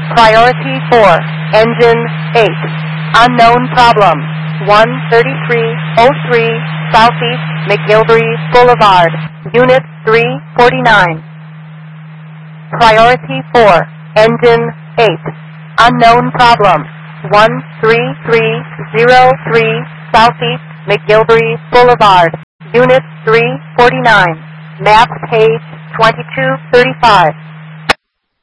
Priority 4, Engine 8. Unknown problem. 13303 Southeast McGilvery Boulevard, Unit 349. Priority 4, Engine 8. Unknown problem. 13303 Southeast McGilvery Boulevard, Unit 349. Map page 2235.